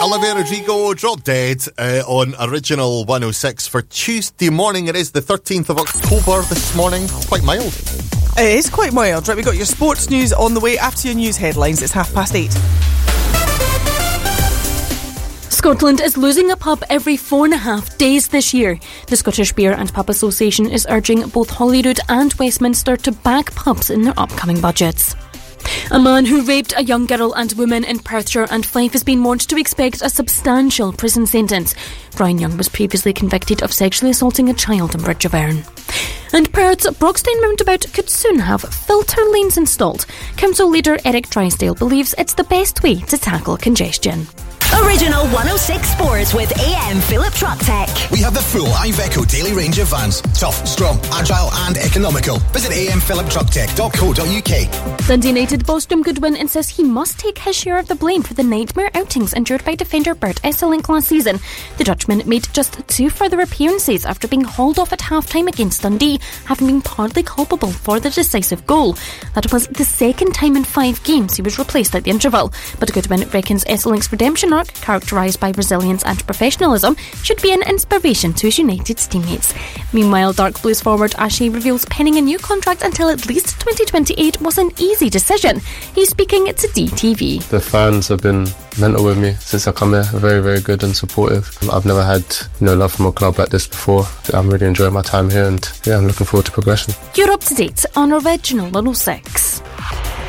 Olivia Rodrigo, Drop Dead on Original 106 for Tuesday morning. It is the 13th of October this morning. Quite mild. It is quite mild. Right, we got your sports news on the way after your news headlines. It's 8:30. Scotland is losing a pub every 4.5 days this year. The Scottish Beer and Pub Association is urging both Holyrood and Westminster to back pubs in their upcoming budgets. A man who raped a young girl and woman in Perthshire and Fife has been warned to expect a substantial prison sentence. Brian Young was previously convicted of sexually assaulting a child in Bridge of Erne. And Perth's Broxtown roundabout could soon have filter lanes installed. Council leader Eric Drysdale believes it's the best way to tackle congestion. Original 106 Sports with AM Philip Truck Tech. We have the full Iveco daily range of vans. Tough, strong, agile and economical. Visit amphiliptrucktech.co.uk. Dundee United boss Jim Goodwin insists he must take his share of the blame for the nightmare outings endured by defender Bert Esselink last season. The Dutchman made just 2 further appearances after being hauled off at half-time against Dundee, having been partly culpable for the decisive goal. That was the second time in 5 games he was replaced at the interval. But Goodwin reckons Esselink's redemption arc, characterised by resilience and professionalism, should be an inspiration to his United's teammates. Meanwhile, Dark Blues forward Ashe reveals penning a new contract until at least 2028 was an easy decision. He's speaking to DTV. The fans have been mental with me since I come here. Very, very good and supportive. I've never had love from a club like this before. I'm really enjoying my time here and I'm looking forward to progression. You're up to date on Original 106.